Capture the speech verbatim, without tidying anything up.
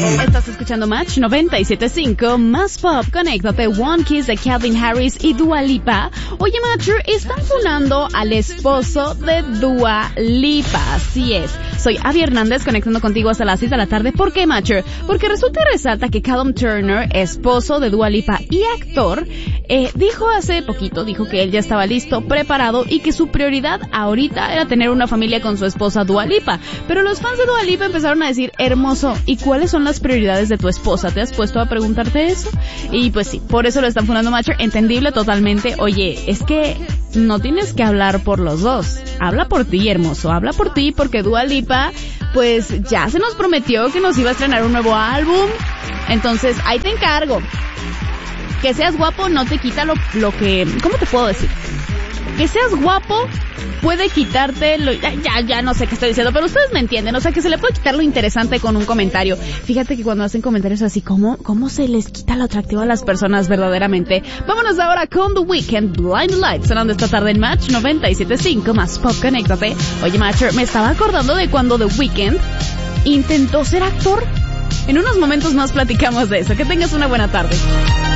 Estás escuchando Match noventa y siete punto cinco, más pop, conéctate, One Kiss de Calvin Harris y Dua Lipa. Oye, Matcher, están funando al esposo de Dua Lipa, así es. Soy Abby Hernández, conectando contigo hasta las seis de la tarde. ¿Por qué, Matcher? Porque resulta y resalta que Callum Turner, esposo de Dua Lipa y actor, eh, dijo hace poquito, dijo que él ya estaba listo, preparado y que su prioridad ahorita era tener una familia con su esposa Dua Lipa. Pero los fans de Dua Lipa empezaron a decir, hermoso, ¿y cuáles son las prioridades de tu esposa? ¿Te has puesto a preguntarte eso? Y pues sí, por eso lo están fundando, Matcher, entendible totalmente. Oye, es que no tienes que hablar por los dos, habla por ti, hermoso, habla por ti, porque Dua Lipa, pues ya se nos prometió que nos iba a estrenar un nuevo álbum, entonces ahí te encargo. Que seas guapo no te quita lo, lo que, ¿cómo te puedo decir? Que seas guapo puede quitarte lo, ya, ya, ya no sé qué estoy diciendo, pero ustedes me entienden, o sea que se le puede quitar lo interesante con un comentario. Fíjate que cuando hacen comentarios así, ¿cómo, cómo se les quita lo atractivo a las personas verdaderamente? Vámonos ahora con The Weeknd, Blind Light, sonando esta tarde en Match noventa y siete punto cinco, más pop, conéctate. Oye, Matcher, me estaba acordando de cuando The Weeknd intentó ser actor. En unos momentos más platicamos de eso. Que tengas una buena tarde.